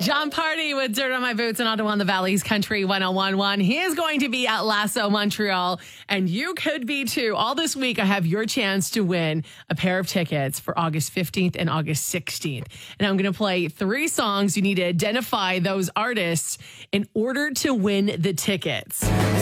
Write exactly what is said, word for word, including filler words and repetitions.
John Party with Dirt on My Boots and Ottawa on the Valley's Country one oh one point one. He is going to be at Lasso Montreal, and you could be too. All this week, I have your chance to win a pair of tickets for August fifteenth and August sixteenth. And I'm going to play three songs. You need to identify those artists in order to win the tickets.